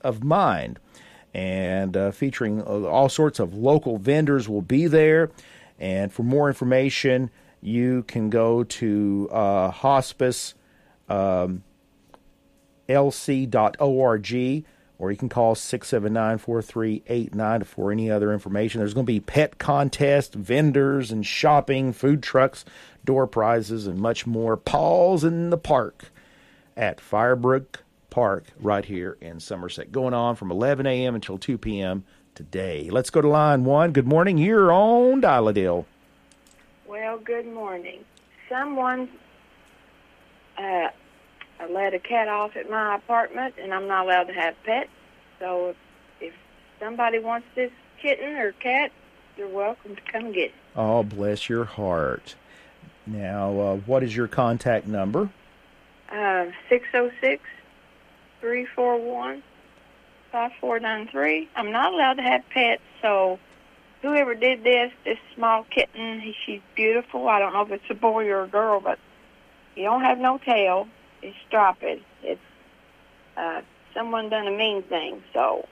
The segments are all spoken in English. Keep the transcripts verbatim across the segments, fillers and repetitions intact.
of Mind. And uh, featuring all sorts of local vendors will be there. And for more information, you can go to uh, hospice um, L C dot org, or you can call six seven nine, four three eight nine for any other information. There's going to be pet contests, vendors, and shopping, food trucks, door prizes, and much more. Paws in the Park at Firebrook Park right here in Somerset, going on from eleven a.m. until two p.m. today. Let's go to line one. Good morning. You're on Dial-A-Dale. Well, good morning. Someone uh, let a cat off at my apartment, and I'm not allowed to have pets. So if, if somebody wants this kitten or cat, you're welcome to come get it. Oh, bless your heart. Now, uh, what is your contact number? Uh, six oh six, three four one, five four nine three. I'm not allowed to have pets, so whoever did this, this small kitten, he, she's beautiful. I don't know if it's a boy or a girl, but you don't have no tail. It's striped. It's uh, someone done a mean thing, so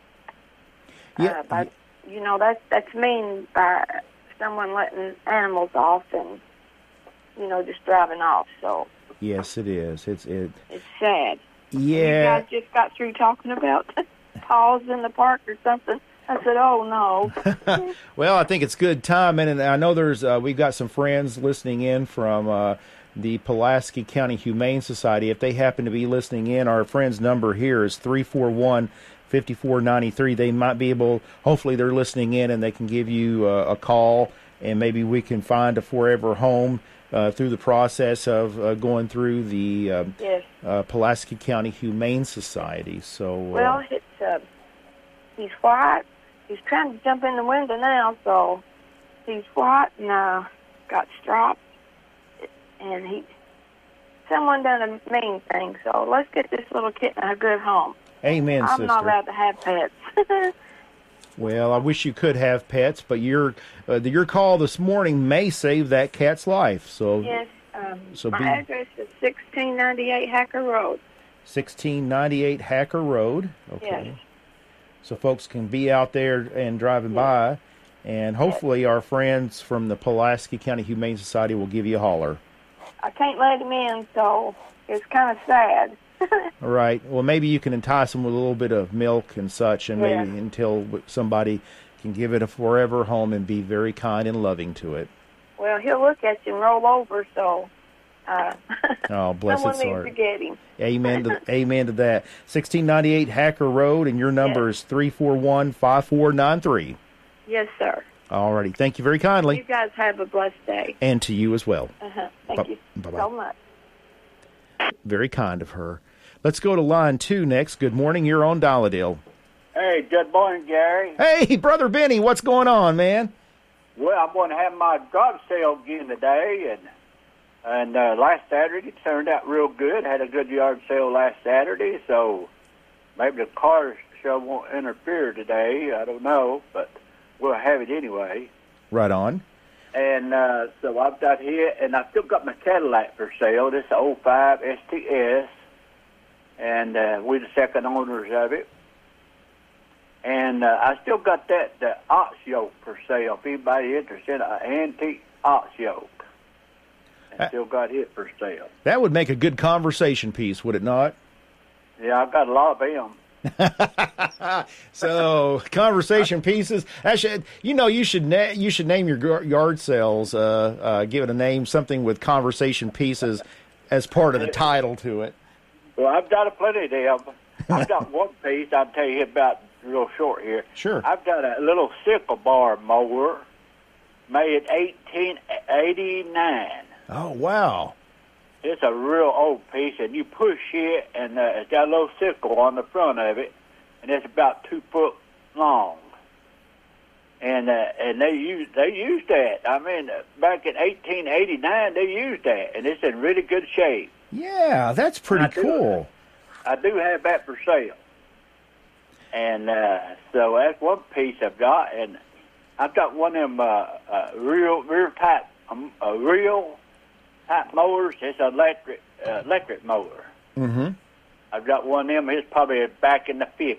uh, yeah. but, you know, that's, that's mean by someone letting animals off and, you know, just driving off, so. Yes, it is. It's it. It's sad. Yeah. You guys just got through talking about paws in the park or something. I said, oh, no. Well, I think it's good time, and I know there's uh, we've got some friends listening in from uh, the Pulaski County Humane Society. If they happen to be listening in, our friend's number here is three four one, five four nine three. They might be able, hopefully they're listening in, and they can give you uh, a call, and maybe we can find a forever home uh, through the process of uh, going through the uh, yes. uh, Pulaski County Humane Society. So, uh, well, it's uh, he's white. He's trying to jump in the window now, so he's white and uh, got stripes, and he someone done a mean thing. So let's get this little kitten a good home. Amen, I'm sister. not allowed to have pets. Well, I wish you could have pets, but your uh, your call this morning may save that cat's life. So yes, um, so my be, address is sixteen ninety-eight Hacker Road. sixteen ninety-eight Hacker Road. Okay. Yes. So folks can be out there and driving yes. by, and hopefully yes. our friends from the Pulaski County Humane Society will give you a holler. I can't let him in, so it's kind of sad. All right. Well, maybe you can entice them with a little bit of milk and such, and yeah. maybe until somebody can give it a forever home and be very kind and loving to it. Well, he'll look at you and roll over, so uh, oh, bless someone its needs heart. to get him. Amen to amen to that. sixteen ninety-eight Hacker Road, and your number yes. is three four one, five four nine three. Yes, sir. All righty. Thank you very kindly. You guys have a blessed day. And to you as well. Uh-huh. Thank Bu- you bye-bye. so much. Very kind of her. Let's go to line two next. Good morning. You're on Dial-A-Dale. Hey, good morning, Gary. Hey, Brother Benny. What's going on, man? Well, I'm going to have my garden sale again today, and and uh, last Saturday it turned out real good. Had a good yard sale last Saturday, so maybe the car show won't interfere today. I don't know, but we'll have it anyway. Right on. And uh, so I've got here, and I still got my Cadillac for sale. This is oh five S T S, and uh, we're the second owners of it. And uh, I still got that the ox yoke for sale. If anybody interested in an antique ox yoke, I still got it for sale. That would make a good conversation piece, would it not? Yeah, I've got a lot of them. So conversation pieces. Actually, you know, you should na- you should name your yard sales. Uh, uh, give it a name, something with conversation pieces as part of the title to it. Well, I've got a plenty of them. I've got one piece I'll tell you about real short here. Sure. I've got a little sickle bar mower made eighteen eighty-nine. Oh, wow. It's a real old piece, and you push it, and uh, it's got a little sickle on the front of it, and it's about two foot long. And uh, and they use they used that. I mean, uh, back in eighteen eighty-nine, they used that, and it's in really good shape. Yeah, that's pretty I do, cool. I do have that for sale. And uh, so that's one piece I've got, and I've got one of them uh, uh, real, real type, um, a real type mowers. It's an electric, uh, electric mower. Mm-hmm. I've got one of them. It's probably back in the fifties.